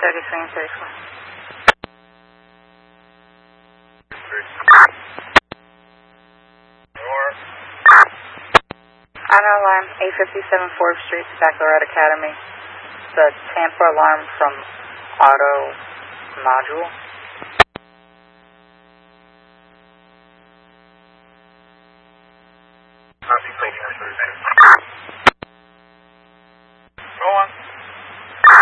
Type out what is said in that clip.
33 and 34. Auto alarm, 857 4th Street, Baccalaureate Academy. The Tampa alarm from Auto Module. Copy,